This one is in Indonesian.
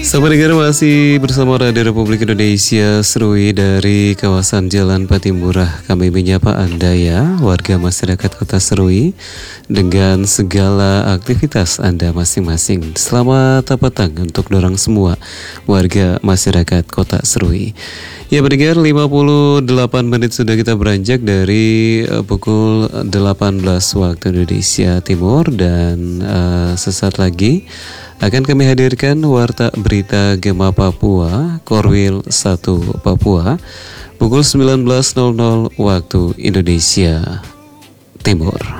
Sahabat dengar masih bersama Radio Republik Indonesia Serui dari kawasan Jalan Patimura. Kami menyapa Anda ya, warga masyarakat Kota Serui, dengan segala aktivitas Anda masing-masing. Selamat petang untuk dorang semua warga masyarakat Kota Serui. Ya pendengar, 58 menit sudah kita beranjak dari pukul 18 waktu Indonesia Timur. Dan sesaat lagi akan kami hadirkan Warta Berita Gema Papua Korwil 1 Papua pukul 19.00 waktu Indonesia Timur.